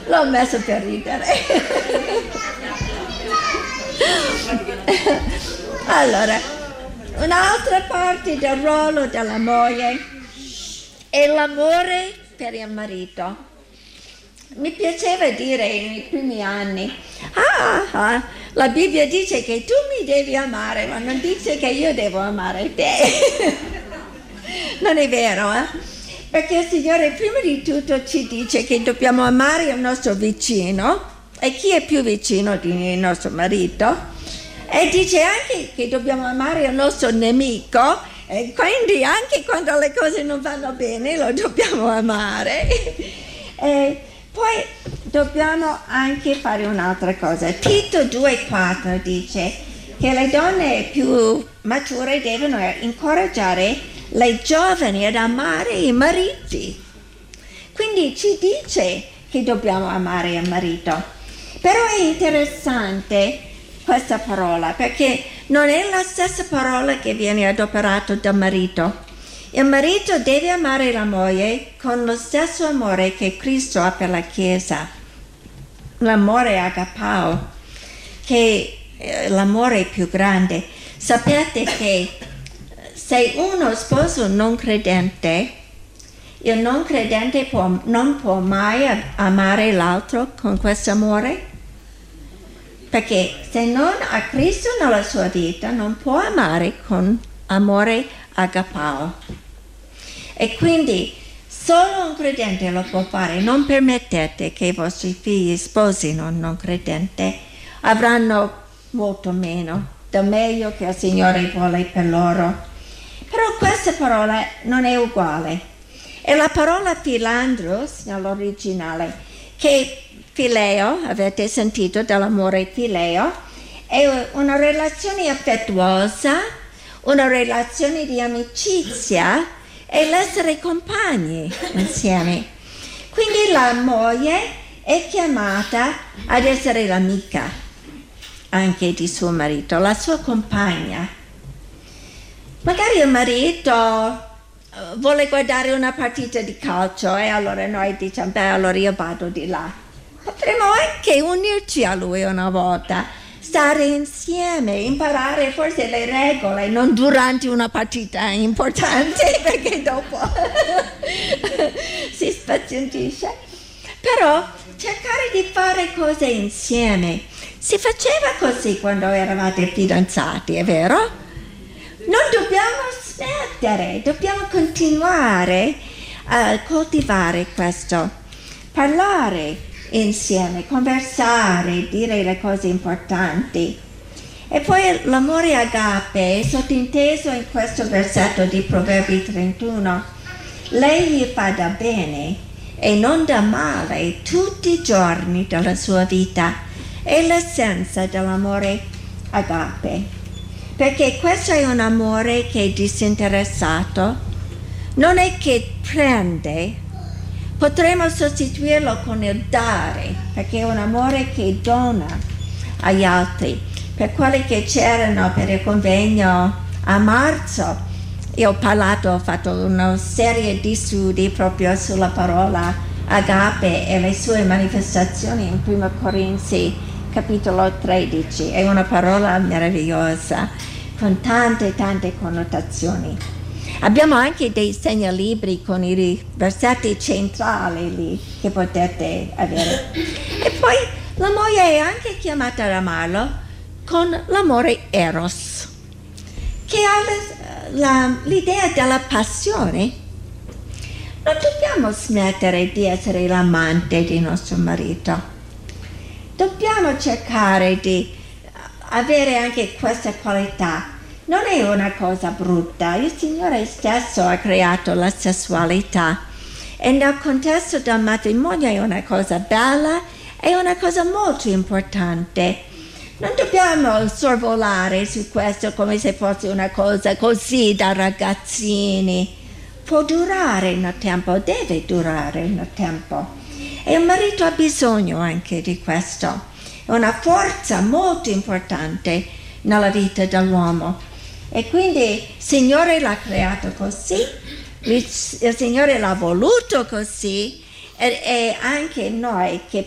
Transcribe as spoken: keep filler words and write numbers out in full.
l'ho messo per ridere. Allora, un'altra parte del ruolo della moglie è l'amore per il marito. Mi piaceva dire nei primi anni, ah, ah, la Bibbia dice che tu mi devi amare, ma non dice che io devo amare te. Non è vero, eh? Perché il Signore prima di tutto ci dice che dobbiamo amare il nostro vicino, e chi è più vicino del nostro marito, e dice anche che dobbiamo amare il nostro nemico, e quindi anche quando le cose non vanno bene lo dobbiamo amare. E poi dobbiamo anche fare un'altra cosa. Tito due quattro dice che le donne più mature devono incoraggiare le giovani ad amare i mariti. Quindi ci dice che dobbiamo amare il marito. Però è interessante questa parola, perché non è la stessa parola che viene adoperata dal marito. Il marito deve amare la moglie con lo stesso amore che Cristo ha per la Chiesa, l'amore agapao, che è l'amore più grande. Sapete che se uno sposa un non credente, il non credente può, non può mai amare l'altro con questo amore, perché se non ha Cristo nella sua vita non può amare con amore agapao. E quindi solo un credente lo può fare. Non permettete che i vostri figli sposino un non credente, avranno molto meno del meglio che il Signore vuole per loro. Però questa parola non è uguale. È la parola philandros nell'originale, che fileo, avete sentito dell'amore fileo, è una relazione affettuosa, una relazione di amicizia e l'essere compagni insieme. Quindi la moglie è chiamata ad essere l'amica anche di suo marito, la sua compagna. Magari il marito vuole guardare una partita di calcio e allora noi diciamo, beh, allora io vado di là. Potremmo anche unirci a lui una volta, stare insieme, imparare forse le regole, non durante una partita importante, perché dopo si spazientisce. Però cercare di fare cose insieme. Si faceva così quando eravate fidanzati, è vero? Non dobbiamo smettere, dobbiamo continuare a coltivare questo, parlare insieme, conversare, dire le cose importanti. E poi l'amore agape è sottinteso in questo versetto di Proverbi trentuno. Lei gli fa da bene e non da male tutti i giorni della sua vita. È l'essenza dell'amore agape. Perché questo è un amore che è disinteressato, non è che prende, potremmo sostituirlo con il dare, perché è un amore che dona agli altri. Per quelli che c'erano per il convegno a marzo, io ho parlato, ho fatto una serie di studi proprio sulla parola agape e le sue manifestazioni in primo Corinzi capitolo tredici. È una parola meravigliosa con tante tante connotazioni. Abbiamo anche dei segnalibri con i versetti centrali lì che potete avere. E poi la moglie è anche chiamata ad amarlo con l'amore eros, che ha la, l'idea della passione. Non dobbiamo smettere di essere l'amante di nostro marito. Dobbiamo cercare di avere anche questa qualità. Non è una cosa brutta. Il Signore stesso ha creato la sessualità e nel contesto del matrimonio è una cosa bella, è una cosa molto importante. Non dobbiamo sorvolare su questo come se fosse una cosa così da ragazzini. Può durare nel tempo, deve durare nel tempo. E il marito ha bisogno anche di questo. È una forza molto importante nella vita dell'uomo. E quindi il Signore l'ha creato così, il Signore l'ha voluto così, e, e anche noi che